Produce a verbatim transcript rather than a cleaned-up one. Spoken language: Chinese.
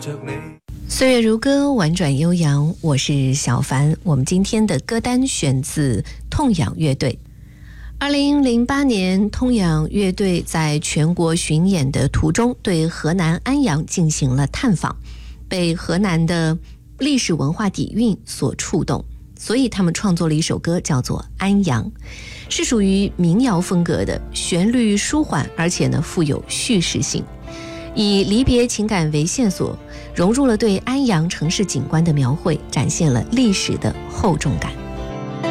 岁月如歌，婉转悠扬，我是小凡。我们今天的歌单选自痛仰乐队。二零零八年，痛仰乐队在全国巡演的途中，对河南安阳进行了探访，被河南的历史文化底蕴所触动，所以他们创作了一首歌，叫做《安阳》，是属于民谣风格的，旋律舒缓，而且呢富有叙事性，以离别情感为线索，融入了对安阳城市景观的描绘，展现了历史的厚重感。